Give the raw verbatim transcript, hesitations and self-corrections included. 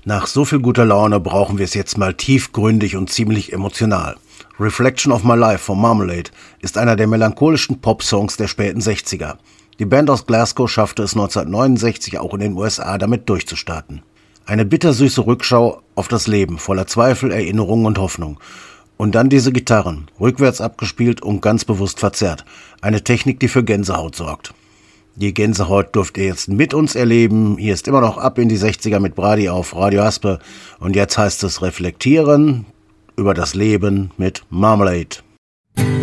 Nach so viel guter Laune brauchen wir es jetzt mal tiefgründig und ziemlich emotional. Reflection of My Life von Marmalade ist einer der melancholischen Pop-Songs der späten sechziger. Die Band aus Glasgow schaffte es neunzehnhundertneunundsechzig auch in den U S A damit durchzustarten. Eine bittersüße Rückschau auf das Leben, voller Zweifel, Erinnerungen und Hoffnung. Und dann diese Gitarren, rückwärts abgespielt und ganz bewusst verzerrt. Eine Technik, die für Gänsehaut sorgt. Die Gänsehaut dürft ihr jetzt mit uns erleben. Hier ist immer noch Ab in die sechziger mit Brady auf Radio Aspe. Und jetzt heißt es Reflektieren über das Leben mit Marmalade.